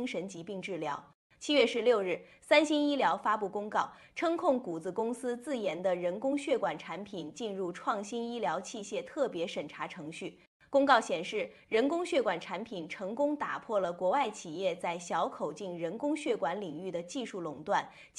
精神疾病治疗。7月16日，三星医疗发布公告，称控谷子公司自研的人工血管产品进入创新医疗器械特别审查程序。公告显示，人工血管产品成功打破了国外企业在小口径人工血管领域的技术垄断。